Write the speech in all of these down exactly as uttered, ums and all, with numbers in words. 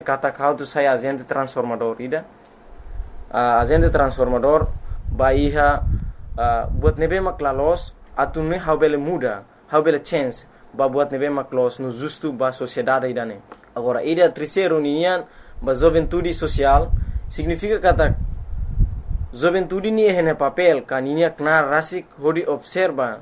kata kau tu saya agente transformador ida. Uh, agente transformador ba iha uh, buat nebe maklalos atu ne how bele muda, how bele chance ba buat nebe maklos no justo ba sociedade ida ne. Agora ida terceiro nian ba juventude social significa kata juventude ni é papel caninia knar rasik hodi observa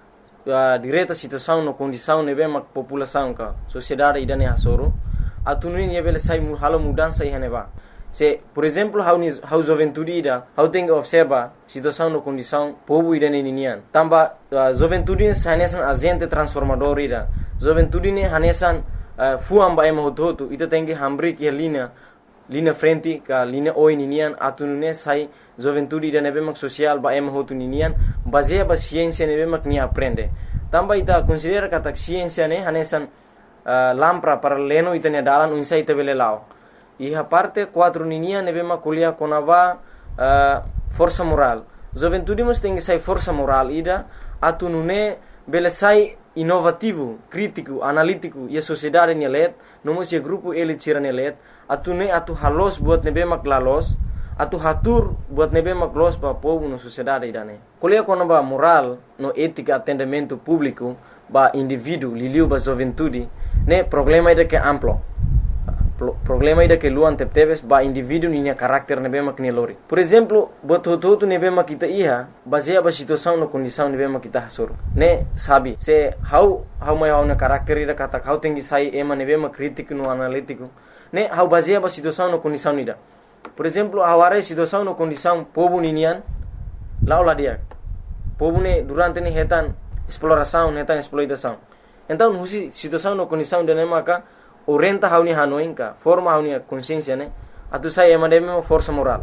a direta situação no condição nebe mak população ka sociedade ida ne hasoro atu ni nebe sai mu halo mudança ihane ba. Se, por exemplo, how ni how juventude ida, how tem que observa situação no condição povo ida ne ninian. Tamba uh, juventude hanesan agente transformador ida. Juventude ne hanesan uh, fuam ba ema hoto ita tem que hambri que linha linha frente ka linha oi ninian atune sai juventude ida nebe mak social ba ema hoto ninian baseia ba ciência nebe mak ni aprende. Tamba ita considera kata ciência ne hanesan uh, lampra para leno ita ne dalan unsa ita bele lao. E a parte quatro ninia nebe makulia konava uh, força moral. Juventude mas tem que sai força moral ida atu nune bele sai inovativo, crítico, analítico e a sociedade nelet, nomos e grupo ele tira nelet, atu ne atu halos buat nebe maklalos, atu hatur buat nebe maklos pa povo no sociedade ida ne. Kulia konava moral no ética atendimento público ba indivíduo liliu ba juventude ne problema ida que amplo. Problema ida que luan tepteves ba indivíduo ninya carácter nebe mak nelori. Por exemplo, bototo nebe mak kita iha baseia ba situação no condição nebe mak kita hasor. Ne sabe se how how mai na carácter ida kata how tengi sai ema nebe mak crítico no analítico. Ne how baseia ba situação no condição ida. Por exemplo, aware situação no condição povo ninian laula dia. Povo ne durante ne hetan exploração, hetan exploitação. Então, husi situação no condição de ne maka orienta hauni hanoinka forma hauni consciência ne atu sai emademe força moral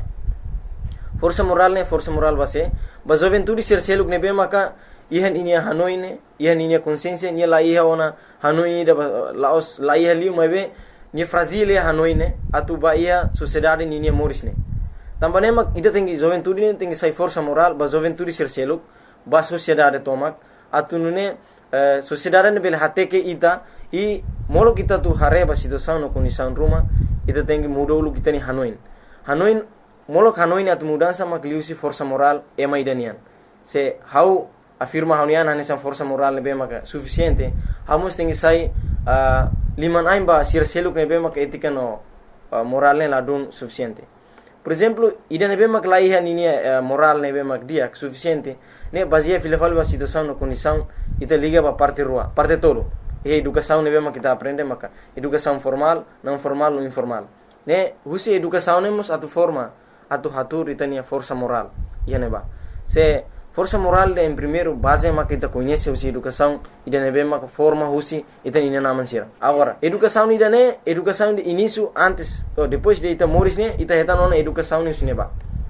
força moral ne força moral base ba juventude ser seluk ne be maka ihan inia hanoine ihan inia consciência ni la iha ona hanoi da laos la iha liu mabe ni fragile hanoine atu ba ia sociedade ni ni morisne tambane mak ida tengi juventude ne tengi sai força moral ba juventude ser seluk ba sociedade tomak atu ne uh, sociedade ne bel hate ke ita e molo kita tu hareba situação no condição ruma ita tem que mudar o kita ni hanoin hanoin molo hanoin atu mudança makliusi força moral é mais danian se how afirma haunian hanesa força moral nebe maka suficiente hamos tem que sai uh, liman aimba sir seluk nebe maka etika no uh, moral ne ladun suficiente. Por exemplo, ida nebe mak laiha ni uh, moral nebe mak dia suficiente ne baseia filafal ba situação no condição ita liga ba parte rua parte todo. E educação nebe mak kita aprende maka educação formal, não formal ou informal. Ne husi educação nemos atu forma atu hatur itania força moral. Ia neba. Se força moral de em primeiro base mak kita conhece husi educação ida nebe mak forma husi itania naman sira. Agora, educação ida ne educação de início antes ou depois de ita moris ne ita heta nona educação ne neba.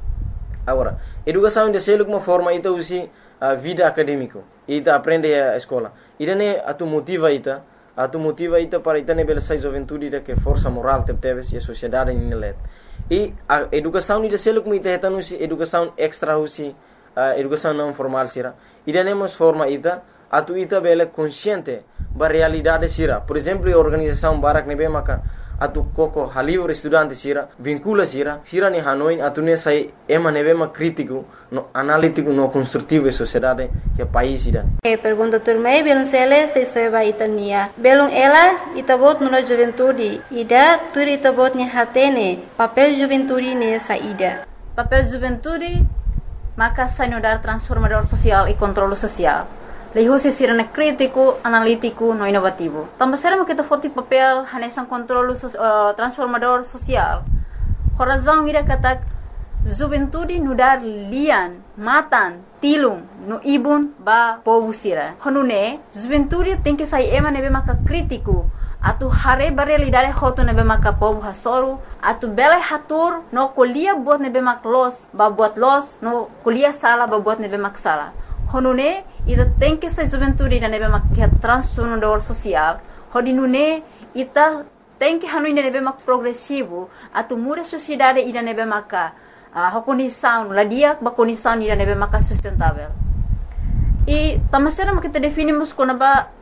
Agora, educação de seluk uma forma ita husi a vida acadêmico ita aprende a escola ida ne atu motiva ita atu motiva ita para ita ne bela sai juventude ida que força moral te teves e a sociedade ni let e a educação ida selo como ita heta no si educação extra usi uh, educação não formal sira ida ne mos forma ita atu ita bela consciente ba realidade sira por exemplo a organização barak ne be maka atu koko halivre estudante sira vincula sira sira ni hanoin atu ne sai ema nebe ma crítico no analítico no construtivo e sociedade que país ida. E pergunta turmei belum sele se soeba itania belum ela itabot no juventude ida tur itabot ni hatene papel juventude ne saída papel juventude maka sanudar transformador social e controle social. Lehusi sirene crítico, analítico, no inovativo. Também será que forte papel hanesan controle so, uh, transformador social. Horazão ira katak juventude nudar lian, matan, tilung, no ibun ba povo sira. Honune juventude tem que sair ema nebe maka crítico. Atu hare realidade hoto nebe maka povo hasoru. Atu bela hatur no kuliah buat nebe mak los, ba buat los, no kuliah sala ba buat nebe mak sala. Honune ita tem que ser juventude da nebe mak transformador social. Hodinune ita tem que hanu nebe mak progressivo. Atu muda sociedade ida nebe maka uh, condição ladia ba condição ida nebe maka sustentável. E tamasera kita definimos kona ba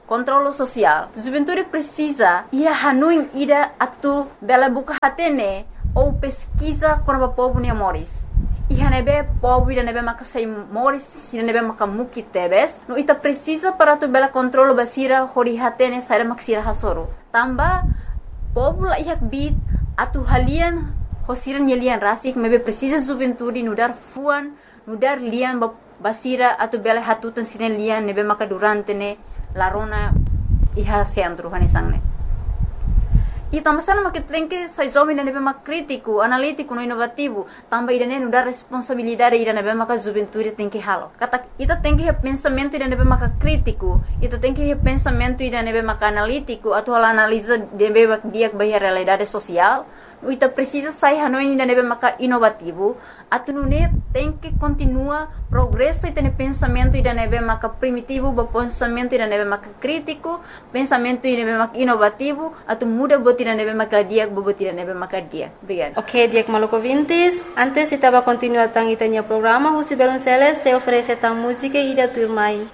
controle social. Juventude precisa ia hanuin ida atu bela buka hatene ou pesquisa quando o povo ne moris. E hanebe povo ida nebe maka sai moris, ida nebe maka muki tebes. No ita precisa para tu bela controle basira hori hatene sai maksira hasoro. Tamba povo la ihak bit atu halian hosiran yelian rasik mebe precisa juventude nudar fuan nudar lian basira atu bela hatutan sinen lian nebe maka durante ne larona iha centro hanesangne. E também se não que tem que sair jovem na nebe mak crítico, analítico, no inovativo, também ida não dar responsabilidade ida nebe mak juventude tem que halo. Kata ita tem que pensamento ida nebe mak crítico, ita tem que pensamento ida nebe mak analítico, atau analisa nebe mak dia bahia realidade social. Ita precisa sair hanoi ida nebe mak inovativo, atu nune tem que continua progresso ita ne pensamento ida nebe mak primitivo, ba pensamento ida nebe mak crítico, pensamento ida nebe mak inovativo, atu muda ida nebe maka dia, bobo ida nebe maka dia. Obrigada. Ok, Diak Maluco Vintes. Antes estava continuando tang itanya programa, Husi Belonceles se oferece tang música e ida turmai.